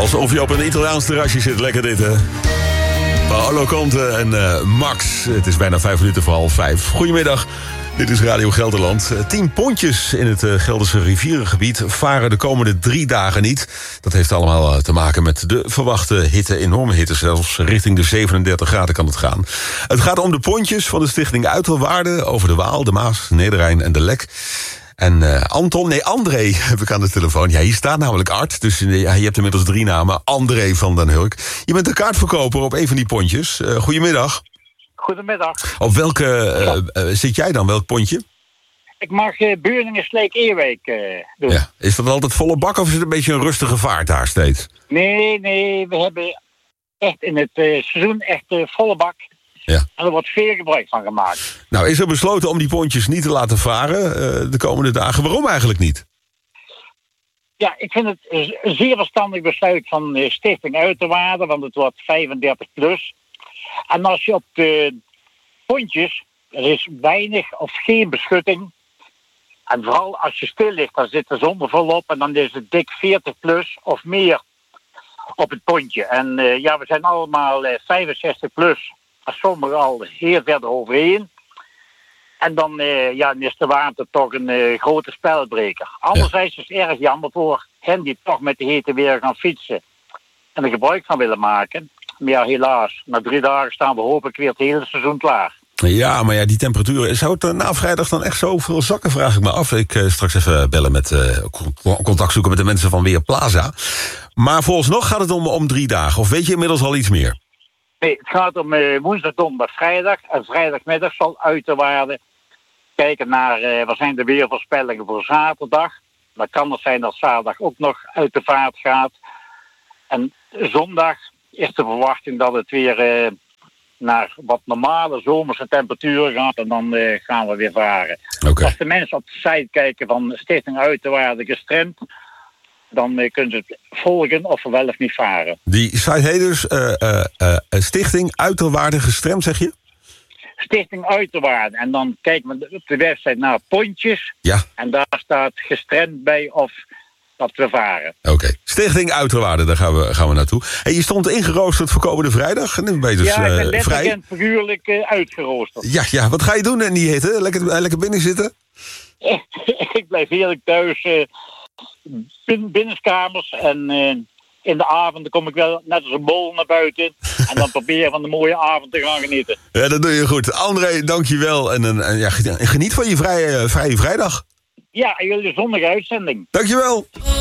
Alsof je op een Italiaans terrasje zit. Lekker dit, hè? Paolo Conte en Max. Het is bijna 5:55. Goedemiddag. Dit is Radio Gelderland. 10 pontjes in het Gelderse rivierengebied varen de komende 3 dagen niet. Dat heeft allemaal te maken met de verwachte hitte, enorme hitte. Zelfs richting de 37 graden kan het gaan. Het gaat om de pontjes van de stichting Uitelwaarde over de Waal, de Maas, Nederrijn en de Lek. En André heb ik aan de telefoon. Ja, hier staat namelijk Art, dus je hebt inmiddels 3 namen. André van den Hulk. Je bent de kaartverkoper op een van die pontjes. Goedemiddag. Goedemiddag. Op welke zit jij dan? Welk pontje? Ik mag Beuningen-Sleek-Eerwijk doen. Ja. Is dat altijd volle bak of is het een beetje een rustige vaart daar steeds? Nee, we hebben echt in het seizoen echt volle bak. Ja. En er wordt veel gebruik van gemaakt. Nou, is er besloten om die pontjes niet te laten varen de komende dagen? Waarom eigenlijk niet? Ja, ik vind het een zeer verstandig besluit van Stichting Uiterwaarde, want het wordt 35 plus. En als je op de pontjes, er is weinig of geen beschutting. En vooral als je stil ligt, dan zit de zon er volop en dan is het dik 40 plus of meer op het pontje. En we zijn allemaal 65 plus. Sommigen al heel verder overheen. En dan is de warmte toch een grote spelbreker. Anderzijds is het erg jammer voor hen die toch met de hete weer gaan fietsen. En er gebruik van willen maken. Maar ja, helaas, na 3 dagen staan we hopelijk weer het hele seizoen klaar. Ja, maar ja, die temperaturen. Zou het na vrijdag dan echt zoveel zakken, vraag ik me af. Ik straks even bellen met contact zoeken met de mensen van Weerplaza. Maar vooralsnog gaat het om 3 dagen. Of weet je inmiddels al iets meer? Nee, het gaat om woensdag, donderdag, vrijdag. En vrijdagmiddag zal Uiterwaarde kijken naar wat zijn de weervoorspellingen voor zaterdag. Dan kan het zijn dat zaterdag ook nog uit de vaart gaat. En zondag is de verwachting dat het weer naar wat normale zomerse temperaturen gaat. En dan gaan we weer varen. Okay. Als de mensen op de site kijken van Stichting Uiterwaarde gestremd, dan kunnen ze het volgen of we wel of niet varen. Die site heet dus Stichting Uiterwaarde gestremd, zeg je? Stichting Uiterwaarde. En dan kijken we op de website naar pontjes. Ja. En daar staat gestremd bij of dat we varen. Oké. Stichting Uiterwaarde, daar gaan we naartoe. En je stond ingeroosterd voor komende vrijdag. En dan ben je dus, ja, ik ben letterlijk vrij. En figuurlijk uitgeroosterd. Ja, wat ga je doen in die hitte? Lekker binnen zitten? Ik blijf heerlijk thuis. Binnenskamers en in de avond kom ik wel net als een bol naar buiten en dan probeer van de mooie avond te gaan genieten. Ja, dat doe je goed. André, dank je wel en geniet van je vrije vrijdag. Ja, en jullie zonnige uitzending. Dank je wel.